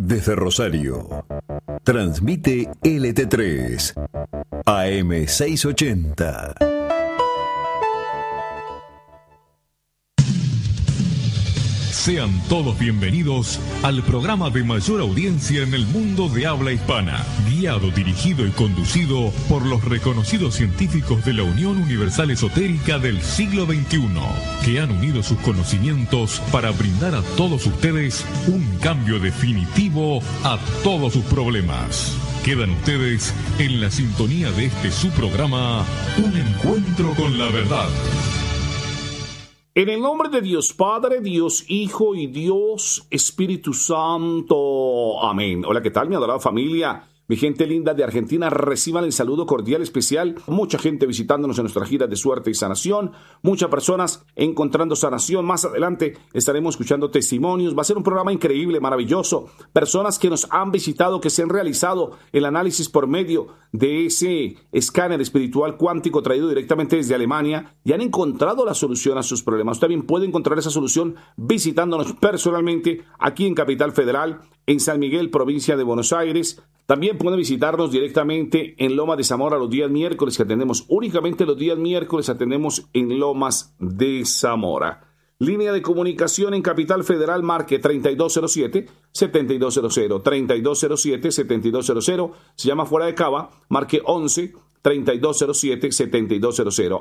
desde Rosario. Transmite LT3 AM 680. Sean todos bienvenidos al programa de mayor audiencia en el mundo de habla hispana, guiado, dirigido y conducido por los reconocidos científicos de la Unión Universal Esotérica del siglo XXI, que han unido sus conocimientos para brindar a todos ustedes un cambio definitivo a todos sus problemas. Quedan ustedes en la sintonía de este su programa, Un Encuentro con la Verdad. En el nombre de Dios Padre, Dios Hijo y Dios Espíritu Santo. Amén. Hola, ¿qué tal, mi adorada familia? Mi gente linda de Argentina, reciban el saludo cordial especial. Mucha gente visitándonos en nuestra gira de suerte y sanación. Muchas personas encontrando sanación. Más adelante estaremos escuchando testimonios. Va a ser un programa increíble, maravilloso. Personas que nos han visitado, que se han realizado el análisis por medio de ese escáner espiritual cuántico traído directamente desde Alemania y han encontrado la solución a sus problemas. Usted también puede encontrar esa solución visitándonos personalmente aquí en Capital Federal, en San Miguel, provincia de Buenos Aires. También pueden visitarnos directamente en Lomas de Zamora los días miércoles, que atendemos únicamente los días miércoles, atendemos en Lomas de Zamora. Línea de comunicación en Capital Federal, marque 3207-7200, 3207-7200. Se llama fuera de Cava, marque 11-3207-7200,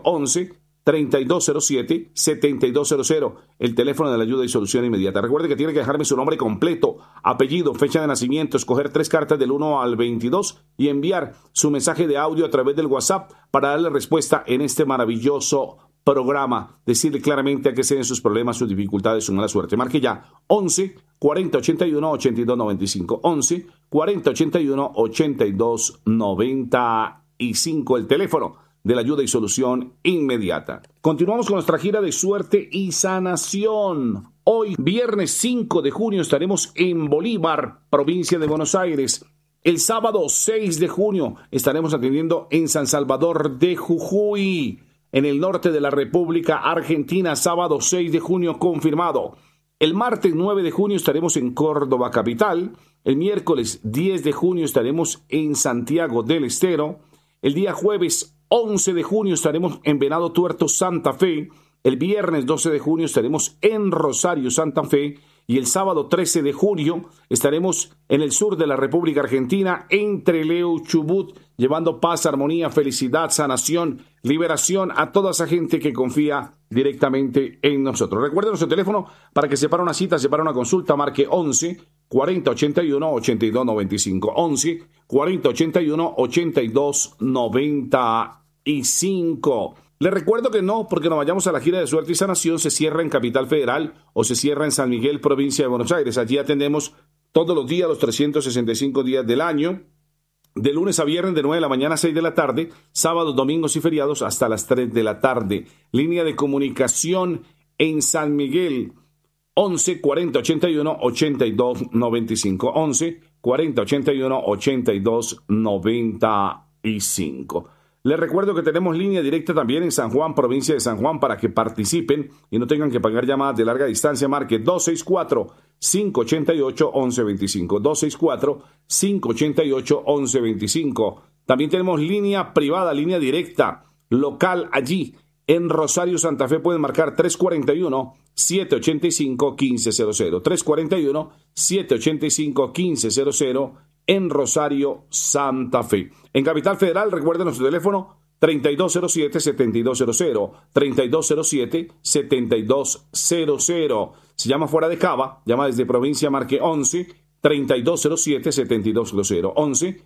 11-3207-7200, el teléfono de la ayuda y solución inmediata. Recuerde que tiene que dejarme su nombre completo, apellido, fecha de nacimiento, escoger 3 cartas del 1 al 22 y enviar su mensaje de audio a través del WhatsApp para darle respuesta en este maravilloso programa. Decirle claramente a qué se den sus problemas, sus dificultades, su mala suerte. Marque ya 11 40 81 82 95, 11 40 81 82 95, el teléfono de la ayuda y solución inmediata. Continuamos con nuestra gira de suerte y sanación. Hoy, viernes 5 de junio, estaremos en Bolívar, provincia de Buenos Aires. El sábado 6 de junio estaremos atendiendo en San Salvador de Jujuy, en el norte de la República Argentina, sábado 6 de junio confirmado. El martes 9 de junio estaremos en Córdoba capital. El miércoles 10 de junio estaremos en Santiago del Estero. El día jueves 11 de junio estaremos en Venado Tuerto, Santa Fe. El viernes 12 de junio estaremos en Rosario, Santa Fe. Y el sábado 13 de junio estaremos en el sur de la República Argentina, en Trelew, Chubut, llevando paz, armonía, felicidad, sanación, liberación a toda esa gente que confía directamente en nosotros. Recuerden nuestro teléfono para que separe una cita, separe una consulta, marque 11 40 81 82 95, 11 40 81 82 95. Les recuerdo que no, porque nos vayamos a la gira de suerte y sanación, se cierra en Capital Federal o se cierra en San Miguel, provincia de Buenos Aires. Allí atendemos todos los días, los 365 días del año, de lunes a viernes, de 9 de la mañana a 6 de la tarde, sábados, domingos y feriados hasta las 3 de la tarde. Línea de comunicación en San Miguel, 11 40 81 82 95, 11 40 81 82 95. Les recuerdo que tenemos línea directa también en San Juan, provincia de San Juan, para que participen y no tengan que pagar llamadas de larga distancia. Marque 264-588-1125, 264-588-1125. También tenemos línea privada, línea directa, local allí en Rosario, Santa Fe. Pueden marcar 341-785-1500, 341-785-1500 en Rosario, Santa Fe. En Capital Federal, recuerden nuestro teléfono 3207-7200, 3207-7200. Si llama fuera de Cava, llama desde provincia, marque 11-3207-7200,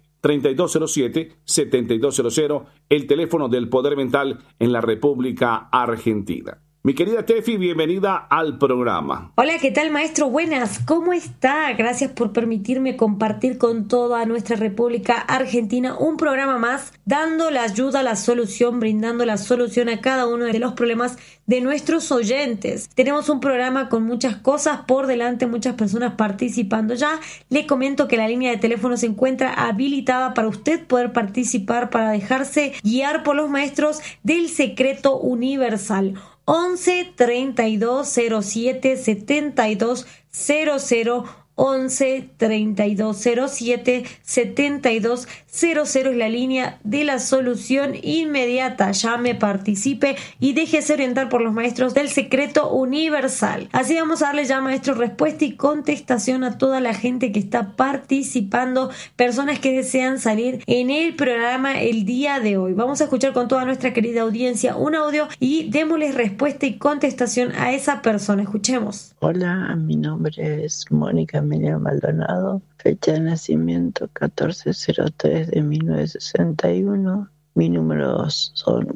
11-3207-7200, el teléfono del Poder Mental en la República Argentina. Mi querida Tefi, bienvenida al programa. Hola, ¿qué tal, maestro? Buenas, ¿cómo está? Gracias por permitirme compartir con toda nuestra República Argentina un programa más, dando la ayuda, la solución, brindando la solución a cada uno de los problemas de nuestros oyentes. Tenemos un programa con muchas cosas por delante, muchas personas participando ya. Le comento que la línea de teléfono se encuentra habilitada para usted poder participar, para dejarse guiar por los maestros del secreto universal. 11 32 07 72 00, 11 3207 7200 es la línea de la solución inmediata. Llame, participe y déjese orientar por los maestros del secreto universal. Así vamos a darle ya, maestro, respuesta y contestación a toda la gente que está participando, personas que desean salir en el programa el día de hoy. Vamos a escuchar con toda nuestra querida audiencia un audio y démosles respuesta y contestación a esa persona. Escuchemos. Hola, mi nombre es Mónica Emilia Maldonado, fecha de nacimiento 1403 de 1961, mi número son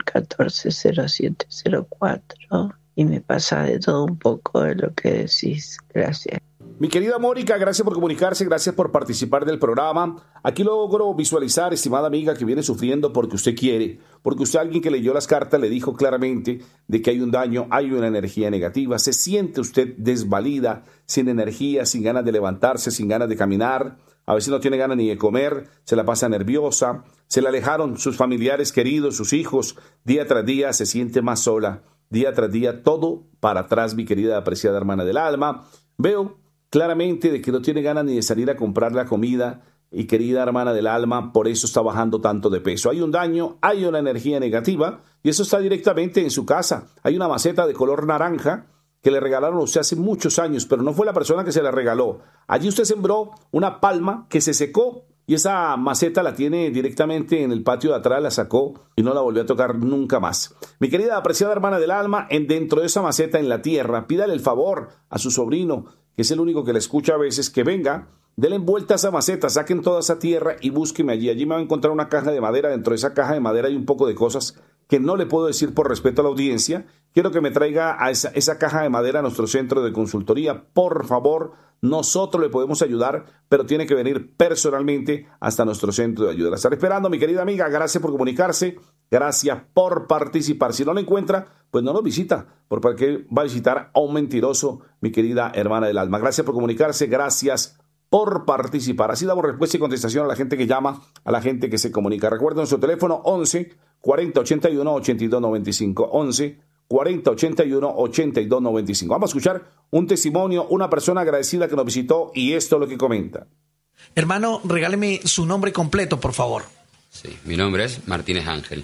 140704 y me pasa de todo un poco de lo que decís. Gracias. Mi querida Mónica, gracias por comunicarse, gracias por participar del programa. Aquí logro visualizar, estimada amiga, que viene sufriendo porque usted quiere, porque usted, alguien que leyó las cartas, le dijo claramente de que hay un daño, hay una energía negativa. Se siente usted desvalida, sin energía, sin ganas de levantarse, sin ganas de caminar. A veces no tiene ganas ni de comer, se la pasa nerviosa, se le alejaron sus familiares queridos, sus hijos. Día tras día se siente más sola, día tras día todo para atrás, mi querida apreciada hermana del alma. Veo claramente de que no tiene ganas ni de salir a comprar la comida y, querida hermana del alma, por eso está bajando tanto de peso. Hay un daño, hay una energía negativa y eso está directamente en su casa. Hay una maceta de color naranja que le regalaron a usted hace muchos años, pero no fue la persona que se la regaló. Allí usted sembró una palma que se secó y esa maceta la tiene directamente en el patio de atrás, la sacó y no la volvió a tocar nunca más. Mi querida apreciada hermana del alma, dentro de esa maceta en la tierra, pídale el favor a su sobrino, que es el único que la escucha a veces, que venga, denle vuelta a esa maceta, saquen toda esa tierra y búsqueme allí. Allí me va a encontrar una caja de madera. Dentro de esa caja de madera hay un poco de cosas que no le puedo decir por respeto a la audiencia. Quiero que me traiga a esa caja de madera a nuestro centro de consultoría. Por favor, nosotros le podemos ayudar, pero tiene que venir personalmente hasta nuestro centro de ayuda. La estaré esperando, mi querida amiga. Gracias por comunicarse. Gracias por participar. Si no lo encuentra, pues no nos visita. ¿Por qué va a visitar a un mentiroso, mi querida hermana del alma? Gracias por comunicarse. Gracias por participar. Así damos respuesta y contestación a la gente que llama, a la gente que se comunica. Recuerden nuestro teléfono 11 40 81 82 95. 11 40 81 82 95. Vamos a escuchar un testimonio, una persona agradecida que nos visitó y esto es lo que comenta. Hermano, regáleme su nombre completo, por favor. Sí, mi nombre es Martínez Ángel.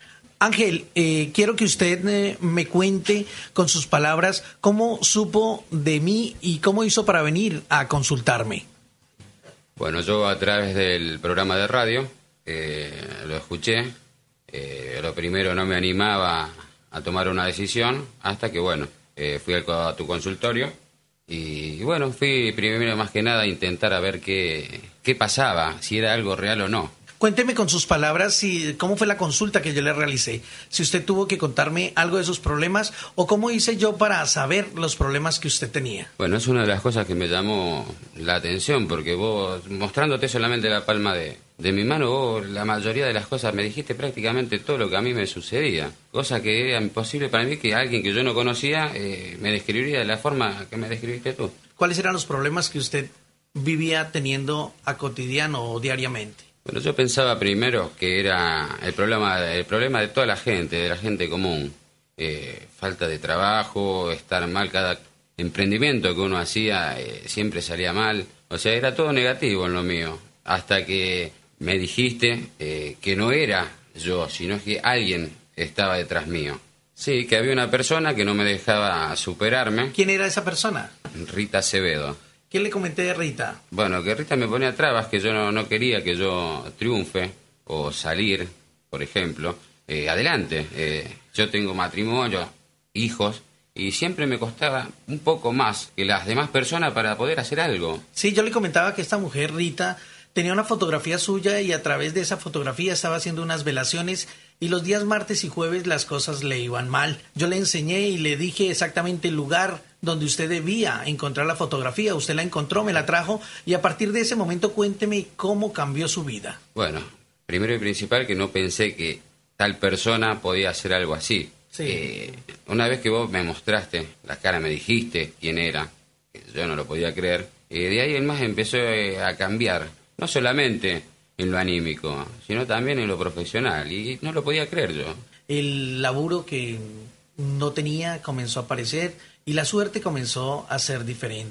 Ángel, quiero que usted me cuente con sus palabras cómo supo de mí y cómo hizo para venir a consultarme. Bueno, yo a través del programa de radio lo escuché. Lo primero no me animaba a tomar una decisión hasta que, bueno, fui a tu consultorio y bueno, fui primero más que nada a intentar a ver qué pasaba, si era algo real o no. Cuénteme con sus palabras cómo fue la consulta que yo le realicé, si usted tuvo que contarme algo de sus problemas o cómo hice yo para saber los problemas que usted tenía. Bueno, es una de las cosas que me llamó la atención, porque vos, mostrándote solamente la palma de mi mano, vos la mayoría de las cosas me dijiste prácticamente todo lo que a mí me sucedía, cosa que era imposible para mí que alguien que yo no conocía me describiría de la forma que me describiste tú. ¿Cuáles eran los problemas que usted vivía teniendo a cotidiano o diariamente? Bueno, yo pensaba primero que era el problema de toda la gente, de la gente común. Falta de trabajo, estar mal, cada emprendimiento que uno hacía siempre salía mal. O sea, era todo negativo en lo mío. Hasta que me dijiste que no era yo, sino que alguien estaba detrás mío. Sí, que había una persona que no me dejaba superarme. ¿Quién era esa persona? Rita Acevedo. ¿Qué le comenté de Rita? Bueno, que Rita me ponía trabas, que yo no quería que yo triunfe o salir, por ejemplo. Adelante, yo tengo matrimonio, hijos, y siempre me costaba un poco más que las demás personas para poder hacer algo. Sí, yo le comentaba que esta mujer, Rita, tenía una fotografía suya y a través de esa fotografía estaba haciendo unas velaciones y los días martes y jueves las cosas le iban mal. Yo le enseñé y le dije exactamente el lugar donde usted debía encontrar la fotografía. Usted la encontró, me la trajo y a partir de ese momento cuénteme cómo cambió su vida. Bueno, primero y principal que no pensé que tal persona podía hacer algo así. Sí. Una vez que vos me mostraste la cara, me dijiste quién era, que yo no lo podía creer, de ahí en más empezó a cambiar, no solamente en lo anímico, sino también en lo profesional, y no lo podía creer yo. El laburo que no tenía comenzó a aparecer y la suerte comenzó a ser diferente.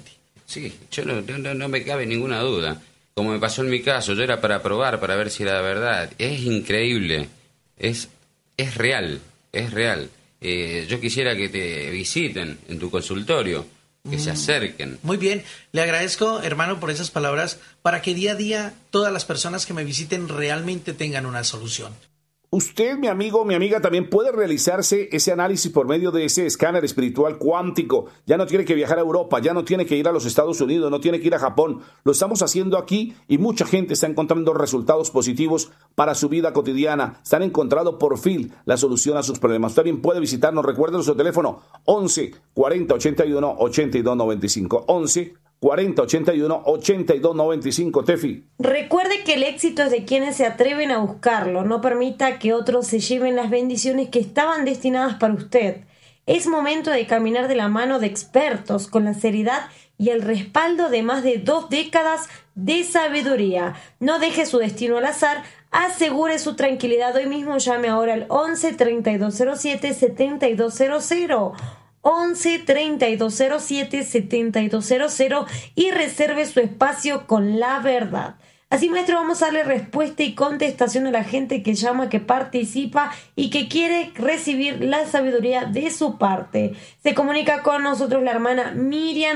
Sí, yo no me cabe ninguna duda. Como me pasó en mi caso, yo era para probar, para ver si era verdad. Es increíble, es real, es real. Yo quisiera que te visiten en tu consultorio, que se acerquen. Muy bien, le agradezco, hermano, por esas palabras, para que día a día todas las personas que me visiten realmente tengan una solución. Usted, mi amigo, mi amiga, también puede realizarse ese análisis por medio de ese escáner espiritual cuántico. Ya no tiene que viajar a Europa, ya no tiene que ir a los Estados Unidos, no tiene que ir a Japón. Lo estamos haciendo aquí y mucha gente está encontrando resultados positivos para su vida cotidiana. Están encontrando por fin la solución a sus problemas. Usted también puede visitarnos. Recuerde nuestro teléfono 11 40 81 82 95. 11 40 81 82 95. Tefi. Recuerde que el éxito es de quienes se atreven a buscarlo. No permita que otros se lleven las bendiciones que estaban destinadas para usted. Es momento de caminar de la mano de expertos con la seriedad y el respaldo de más de 2 décadas de sabiduría. No deje su destino al azar. Asegure su tranquilidad. Hoy mismo llame ahora al 11 3207 7200. 11 3207 7200 y reserve su espacio con la verdad. Así, maestro, vamos a darle respuesta y contestación a la gente que llama, que participa y que quiere recibir la sabiduría de su parte. Se comunica con nosotros la hermana Miriam